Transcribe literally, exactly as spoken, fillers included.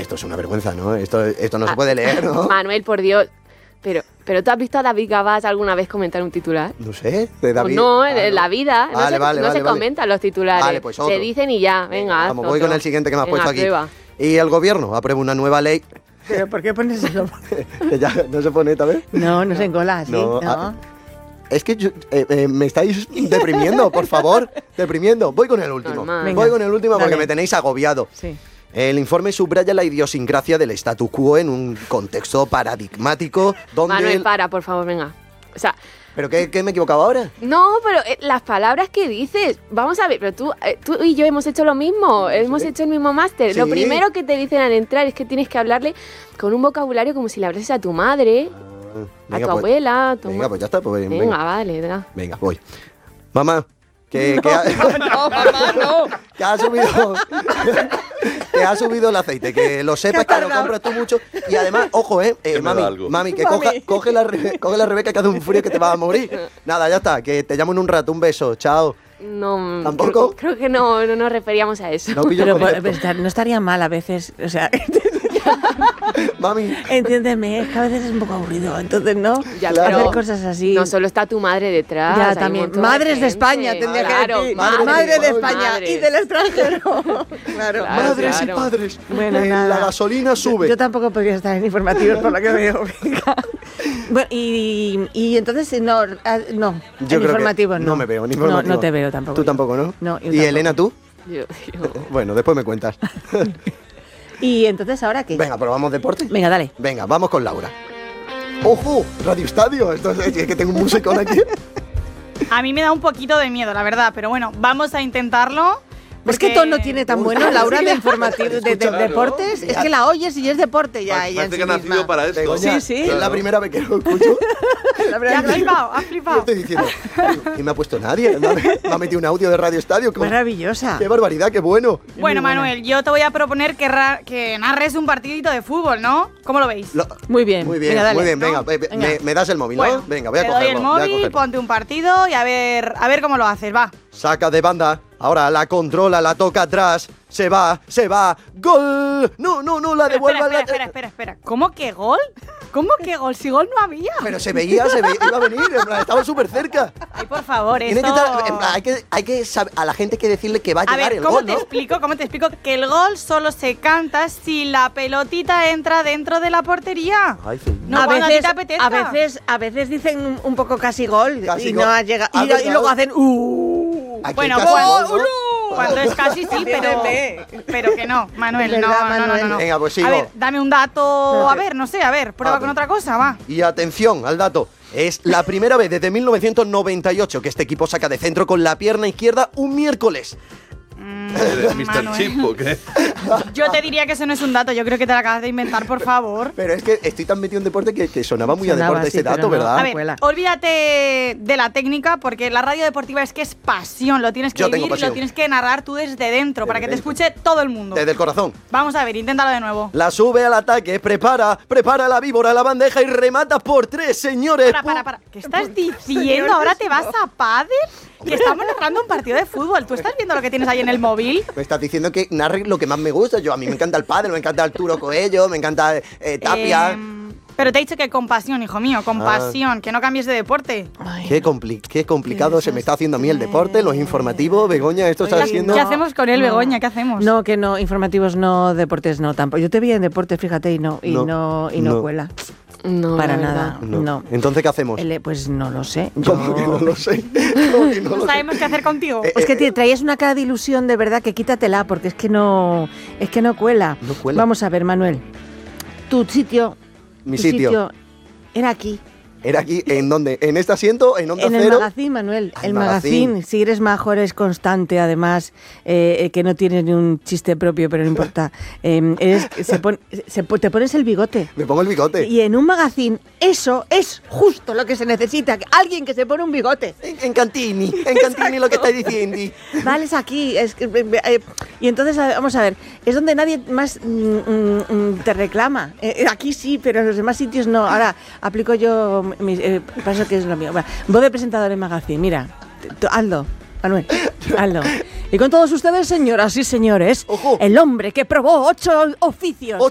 esto es una vergüenza, ¿no? Esto, esto no ah, se puede leer, ¿no? Manuel, por Dios. Pero, pero ¿tú has visto a David Gabás alguna vez comentar un titular? No sé, de David. Pues no, en ah, no. la vida no vale, se, vale, no vale, se vale. comentan los titulares. Vale, pues se dicen y ya, venga. Vamos, voy otro. con el siguiente que me has venga, puesto aquí. Prueba. Y el gobierno aprueba una nueva ley. ¿Pero por qué pones eso? Que ya no se pone esta vez. No, no se encola, ¿sí? No, no. Ah, es que yo, eh, eh, me estáis deprimiendo, por favor, deprimiendo. Voy con el último. Venga, voy con el último porque dale. me tenéis agobiado. Sí. El informe subraya la idiosincrasia del statu quo en un contexto paradigmático donde... Manuel, el... para, por favor, venga. O sea... ¿Pero qué, qué me he equivocado ahora? No, pero eh, las palabras que dices, vamos a ver, pero tú, eh, tú y yo hemos hecho lo mismo, ¿sí? hemos hecho el mismo máster. ¿Sí? Lo primero que te dicen al entrar es que tienes que hablarle con un vocabulario como si le hablases a tu madre, ah, venga, a tu pues, abuela, a tu Venga, pues ya está. Pues, venga, venga, vale. Venga, venga voy. Mamá, que... No, que ha... no, no, mamá, no. que ha subido... que ha subido el aceite, que lo sepas, que lo compras tú mucho. Y además, ojo, eh, eh mami, mami, que mami. Coja, coge, la, coge la Rebeca, que hace un frío que te vas a morir. Nada, ya está, que te llamo en un rato, un beso, chao. No, ¿Tampoco? Creo, creo que no, no nos referíamos a eso. No, pero, pero no estaría mal a veces, o sea... Mami. Entiéndeme, es que a veces es un poco aburrido, entonces no ya, hacer cosas así. No solo está tu madre detrás. Ya, también. Madres de, de España, tendría claro, que decir. Madre, madre de España madres. Y del extranjero. Claro. claro madres claro. y padres. Bueno, eh, nada. La gasolina sube. Yo, yo tampoco podría estar en informativos por lo que veo. Bueno, y, y entonces, no, no yo en informativos no. No me veo, en informativos. No, no te veo tampoco. Tú tampoco, ¿no? No. ¿Y tampoco. Elena, tú? Yo, yo. Bueno, después me cuentas. ¿Y entonces ahora qué? Venga, probamos deporte. Venga, dale. Venga, vamos con Laura. ¡Ojo! Radio Estadio. Esto es, es que tengo un musicón aquí. A mí me da un poquito de miedo, la verdad, pero bueno, vamos a intentarlo. Es que todo no tiene tan bueno, Laura, de informativos, de, de, de deportes. Es que la oyes y es deporte ya. Parece sí que ha nacido para esto. Begoña, sí, sí. Es la primera vez que lo escucho. Ya has flipado, has flipado. Yo estoy diciendo, ¿y me ha puesto nadie? ¿Me ha, me ha metido un audio de Radio Estadio? ¿Cómo? Maravillosa. ¡Qué barbaridad, qué bueno! Bueno, Manuel, yo te voy a proponer que, ra- que narres un partidito de fútbol, ¿no? ¿Cómo lo veis? Lo, muy bien. Muy bien, venga, dale, muy bien. ¿no? Venga, venga. Me, me das el móvil, ¿no? Bueno, venga, voy a te cogerlo. doy el móvil, cogerlo. ponte un partido y a ver, a ver cómo lo haces, va. Saca de banda. Ahora la controla, la toca atrás. Se va, se va. ¡Gol! No, no, no, la devuelve. Espera, espera, la... espera, espera, espera. ¿Cómo que gol? ¿Cómo que gol? Si gol no había. Pero se veía, se veía, iba a venir, en plan, estaba súper cerca. Ay, por favor, Tiene esto... que estar, en plan, hay que, hay que saber, a la gente hay que decirle que va a, A llegar ver, el ¿cómo gol, te ¿no? explico? ¿Cómo te explico? Que el gol solo se canta si la pelotita entra dentro de la portería. Ay, sí. No a, cuando veces, a ti te apetezca. a veces, a veces dicen un, un poco casi gol Casi y gol. no ha llegado. Ah, Y, ¿verdad? y luego hacen uh. Aquí Bueno, casi gol, gol, ¿no? Cuando es casi sí, pero, pero que no, Manuel, Es no, verdad, no, no, Manuel. no, no. Venga, pues sigo. A ver, dame un dato, a ver, no sé, a ver, prueba Ah, con pues. otra cosa, va. Y atención al dato. Es la primera vez desde mil novecientos noventa y ocho que este equipo saca de centro con la pierna izquierda un miércoles. Mm, ¿Eres mister Manuel. Chip o qué? Yo te diría que eso no es un dato, yo creo que te lo acabas de inventar, por favor. Pero es que estoy tan metido en deporte que, que sonaba muy Sonaba, a deporte sí, ese dato, pero no. ¿verdad? A ver, Cuela. olvídate de la técnica porque la radio deportiva es que es pasión, lo tienes que Yo tengo vivir y pasión. lo tienes que narrar tú desde dentro Desde para que te dentro. escuche todo el mundo. Desde el corazón. Vamos a ver, inténtalo de nuevo. La sube al ataque, prepara, prepara la víbora, la bandeja y remata por tres, señores. Para, para, para. ¿Qué estás diciendo? ¿Ahora te vas a pádel? Que estamos narrando un partido de fútbol. ¿Tú estás viendo lo que tienes ahí en el móvil? Me estás diciendo que narre lo que más me gusta. Yo, a mí me encanta el pádel, me encanta Arturo Coello, me encanta eh, Tapia. Eh, pero te he dicho que con pasión, hijo mío, con Ah. pasión, que no cambies de deporte. Ay, Qué, compli qué complicado Qué se me está haciendo a mí el deporte, los informativos. Begoña, esto está Oye, haciendo... ¿Qué no, hacemos con él, no. Begoña? ¿Qué hacemos? No, que no, informativos no, deportes no, tampoco. Yo te vi en deportes, fíjate, y no, y No, no, y no, no. cuela. No, Para la nada, verdad. no. Entonces, ¿qué hacemos? El- pues no lo sé. Yo... ¿Cómo que no lo sé? ¿Cómo que no No lo sé? sabemos qué hacer contigo. Eh, Pues que te traías una cara de ilusión, de verdad, que quítatela, porque es que no, es que no cuela. No cuela. Vamos a ver, Manuel. Tu sitio, Mi tu sitio. era aquí. ¿Era aquí? ¿En dónde? ¿En este asiento? ¿En Onda En el Cero? magazine, Manuel. Ah, el el magazine. magazine. Si eres majo, eres constante, además, eh, eh, que no tienes ni un chiste propio, pero no importa. Eh, eres, se pon- se pon- te pones el bigote. Me pongo el bigote. Y en un magazine, eso es justo lo que se necesita. que Alguien que se pone un bigote. En, en Cantini, en Cantini lo que estáis diciendo. Vale, es aquí. Es que, eh, eh, y entonces, a ver, vamos a ver, es donde nadie más mm, mm, mm, te reclama. Eh, aquí sí, pero en los demás sitios no. Ahora, aplico yo, mis, eh, para eso que es lo mío. Bueno, voy de presentador en magazine, mira, t- hazlo. Manuel, hazlo. Y con todos ustedes, señoras y señores, Ojo. el hombre que probó ocho oficios.